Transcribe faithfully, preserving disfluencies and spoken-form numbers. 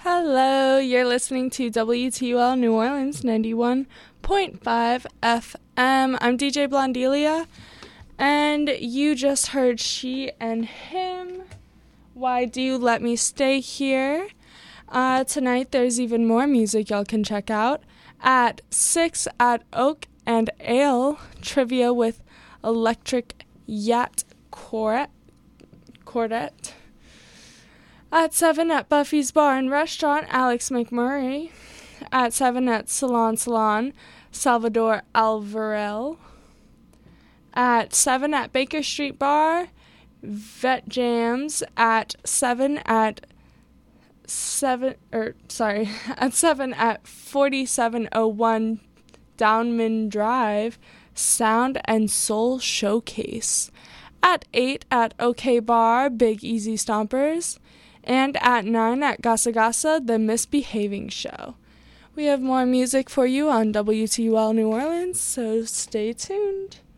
Hello, you're listening to W T U L New Orleans ninety-one point five F M. I'm D J Blondelia, and you just heard She and Him. Why Do You Let Me Stay Here? Uh, tonight there's even more music y'all can check out. At six at Oak and Ale, trivia with Electric Yacht Quartet. Quartet. At seven at Buffy's Bar and Restaurant, Alex McMurray. At seven at Salon Salon, Salvador Alvarel. At seven at Baker Street Bar, Vet Jams. At seven at seven or sorry, at seven at forty-seven oh one Downman Drive, Sound and Soul Showcase. At eight at OK Bar, Big Easy Stompers. And at nine at Gasa Gasa, The Misbehaving Show. We have more music for you on W T U L New Orleans, so stay tuned.